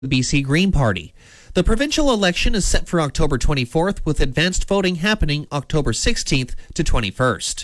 the BC Green Party. The provincial election is set for October 24th, with advanced voting happening October 16th to 21st.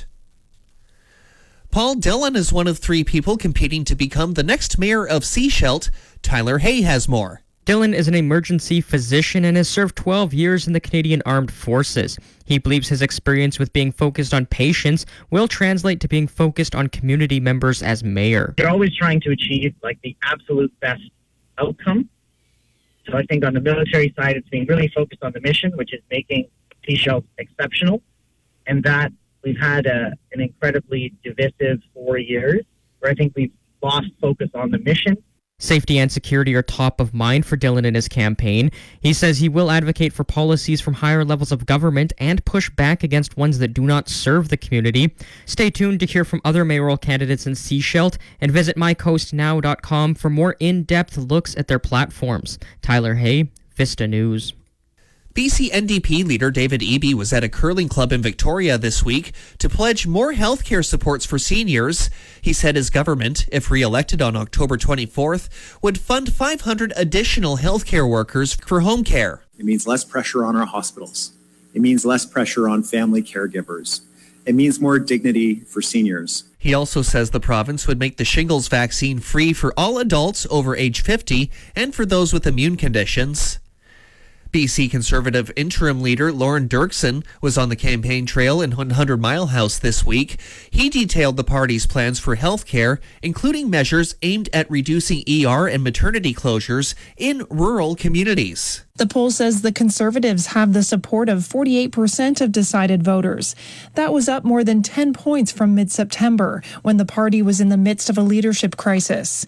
Paul Dillon is one of 3 people competing to become the next mayor of Sechelt. Tyler Hay has more. Dillon is an emergency physician and has served 12 years in the Canadian Armed Forces. He believes his experience with being focused on patients will translate to being focused on community members as mayor. They're always trying to achieve the absolute best outcome. So I think on the military side, it's being really focused on the mission, which is making Sechelt exceptional. And that we've had an incredibly divisive 4 years where I think we've lost focus on the mission. Safety and security are top of mind for Dillon in his campaign. He says he will advocate for policies from higher levels of government and push back against ones that do not serve the community. Stay tuned to hear from other mayoral candidates in Sechelt and visit mycoastnow.com for more in-depth looks at their platforms. Tyler Hay, Vista News. BC NDP leader David Eby was at a curling club in Victoria this week to pledge more healthcare supports for seniors. He said his government, if re-elected on October 24th, would fund 500 additional healthcare workers for home care. It means less pressure on our hospitals. It means less pressure on family caregivers. It means more dignity for seniors. He also says the province would make the shingles vaccine free for all adults over age 50 and for those with immune conditions. BC Conservative interim leader Lauren Dirksen was on the campaign trail in 100 Mile House this week. He detailed the party's plans for health care, including measures aimed at reducing ER and maternity closures in rural communities. The poll says the Conservatives have the support of 48% of decided voters. That was up more than 10 points from mid-September, when the party was in the midst of a leadership crisis.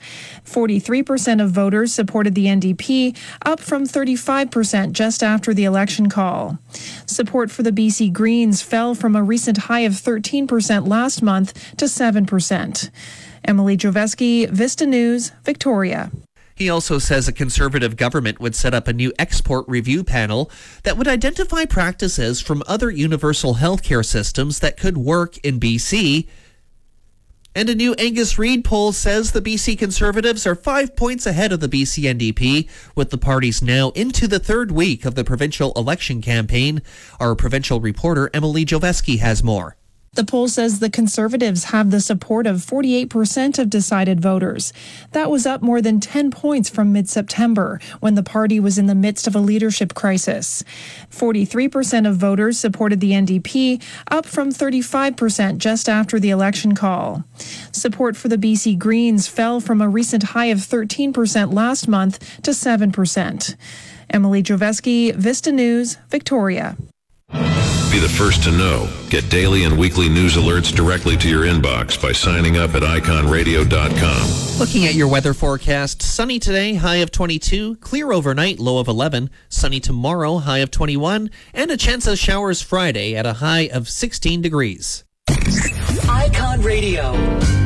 43% of voters supported the NDP, up from 35% just after the election call. Support for the BC Greens fell from a recent high of 13% last month to 7%. Emily Joveski, Vista News, Victoria. He also says a Conservative government would set up a new export review panel that would identify practices from other universal healthcare systems that could work in BC. And a new Angus Reid poll says the BC Conservatives are 5 points ahead of the BC NDP, with the parties now into the 3rd week of the provincial election campaign. Our provincial reporter Emily Joveski has more. The poll says the Conservatives have the support of 48% of decided voters. That was up more than 10 points from mid-September, when the party was in the midst of a leadership crisis. 43% of voters supported the NDP, up from 35% just after the election call. Support for the BC Greens fell from a recent high of 13% last month to 7%. Emily Joveski, Vista News, Victoria. Be the first to know. Get daily and weekly news alerts directly to your inbox by signing up at iconradio.com. Looking at your weather forecast, sunny today, high of 22, clear overnight, low of 11, sunny tomorrow, high of 21, and a chance of showers Friday at a high of 16 degrees. Icon Radio.